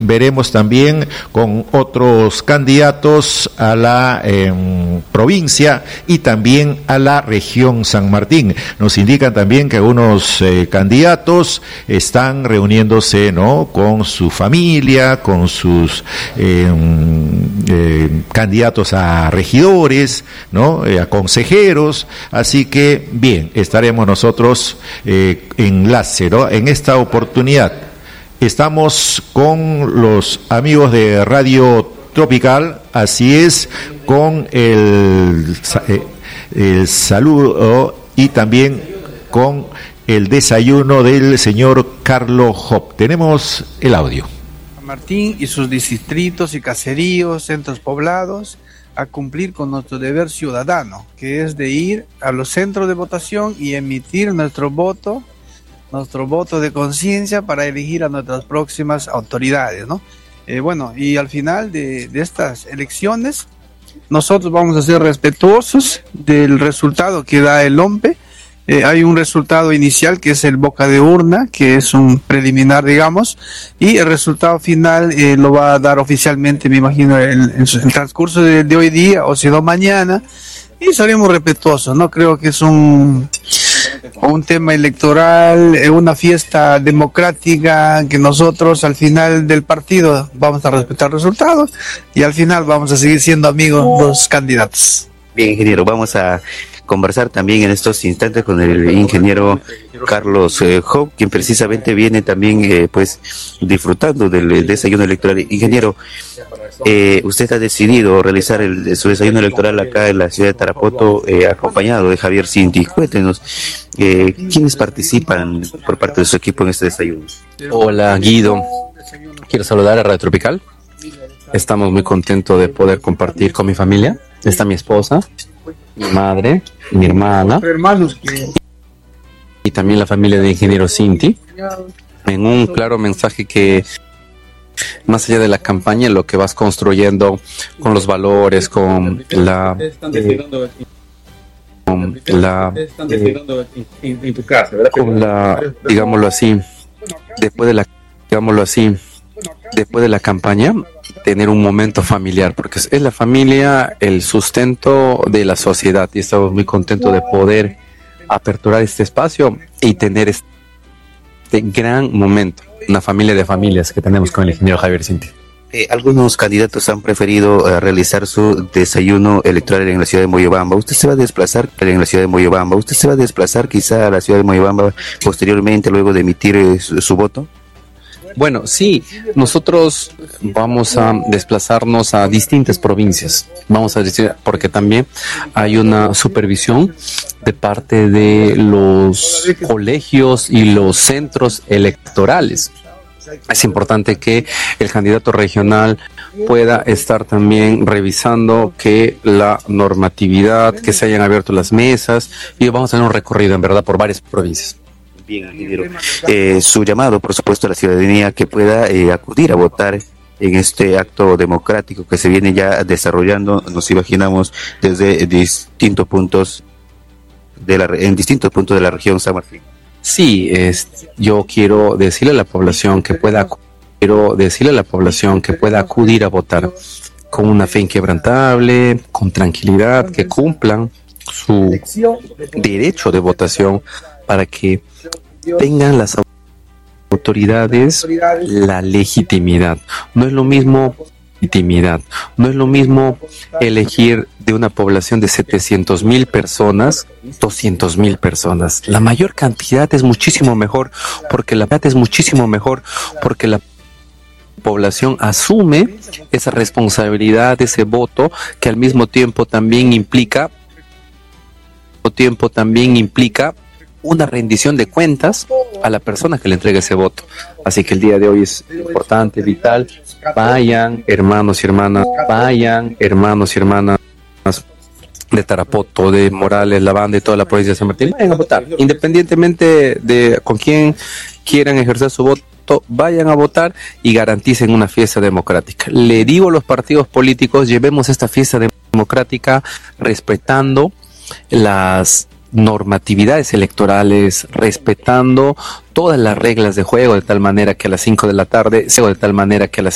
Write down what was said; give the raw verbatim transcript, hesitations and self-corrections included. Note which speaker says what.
Speaker 1: veremos también con otros candidatos a la eh, provincia y también a la región San Martín. Nos indican también que algunos eh, candidatos están reuniéndose, ¿no?, con su familia, con sus eh, eh, candidatos a regidores, ¿no?, eh, a consejeros. Así que, bien, estaremos nosotros eh, enlace, ¿no?, en esta oportunidad. Estamos con los amigos de Radio Tropical, así es, con el, el saludo y también con el desayuno del señor Carlos Job. Tenemos el audio.
Speaker 2: Martín y sus distritos y caseríos, centros poblados, a cumplir con nuestro deber ciudadano, que es de ir a los centros de votación y emitir nuestro voto, nuestro voto de conciencia para elegir a nuestras próximas autoridades, ¿no? Eh, bueno, y al final de, de estas elecciones, nosotros vamos a ser respetuosos del resultado que da el O M P E. Eh, hay un resultado inicial que es el boca de urna, que es un preliminar, digamos, y el resultado final eh, lo va a dar oficialmente, me imagino, en el, el transcurso de, de hoy día, o si no mañana, y seremos respetuosos, ¿no? Creo que es un, un tema electoral, eh, una fiesta democrática, que nosotros al final del partido vamos a respetar resultados, y al final vamos a seguir siendo amigos los candidatos.
Speaker 3: Bien, ingeniero, vamos a conversar también en estos instantes con el ingeniero Carlos eh, Job, quien precisamente viene también eh, pues disfrutando del desayuno electoral. Ingeniero, eh, usted ha decidido realizar el, su desayuno electoral acá en la ciudad de Tarapoto, eh, acompañado de Javier Cinti. Cuéntenos, eh, ¿quiénes participan por parte de su equipo en este desayuno?
Speaker 4: Hola, Guido, quiero saludar a Radio Tropical. Estamos muy contentos de poder compartir con mi familia. Está mi esposa, mi madre, mi hermana y también la familia de ingeniero Cinti, en un claro mensaje que más allá de la campaña, lo que vas construyendo con los valores, con la eh, con la eh, con la digámoslo así, después de la digámoslo así después de la campaña, tener un momento familiar, porque es la familia el sustento de la sociedad, y estamos muy contentos de poder aperturar este espacio y tener este gran momento, una familia de familias que tenemos con el ingeniero Javier Cinti.
Speaker 3: Eh, algunos candidatos han preferido uh, realizar su desayuno electoral en la ciudad de Moyobamba. ¿Usted se va a desplazar en la ciudad de Moyobamba? ¿Usted se va a desplazar quizá a la ciudad de Moyobamba posteriormente, luego de emitir eh, su, su voto?
Speaker 4: Bueno, sí, nosotros vamos a desplazarnos a distintas provincias, vamos a decir, porque también hay una supervisión de parte de los colegios y los centros electorales. Es importante que el candidato regional pueda estar también revisando que la normatividad, que se hayan abierto las mesas, y vamos a tener un recorrido en verdad por varias provincias.
Speaker 3: Bien, ingeniero. Eh, su llamado, por supuesto, a la ciudadanía que pueda eh, acudir a votar en este acto democrático que se viene ya desarrollando, nos imaginamos, desde distintos puntos de la en distintos puntos de la región San Martín.
Speaker 4: Sí, es, yo quiero decirle a la población que pueda quiero decirle a la población que pueda acudir a votar con una fe inquebrantable, con tranquilidad, que cumplan su derecho de votación para que tengan las autoridades la legitimidad. No es lo mismo legitimidad, no es lo mismo elegir de una población de setecientos mil personas, doscientos mil personas. La mayor cantidad es muchísimo mejor, porque la es muchísimo mejor, porque la población asume esa responsabilidad, ese voto, que al mismo tiempo también implica, al mismo tiempo también implica una rendición de cuentas a la persona que le entrega ese voto. Así que el día de hoy es importante, vital. Vayan, hermanos y hermanas, vayan, hermanos y hermanas de Tarapoto, de Morales, La Banda y toda la provincia de San Martín, vayan a votar. Independientemente de con quién quieran ejercer su voto, vayan a votar y garanticen una fiesta democrática. Le digo a los partidos políticos, llevemos esta fiesta democrática respetando las normatividades electorales, respetando todas las reglas de juego, de tal manera que a las cinco de la tarde, de tal manera que a las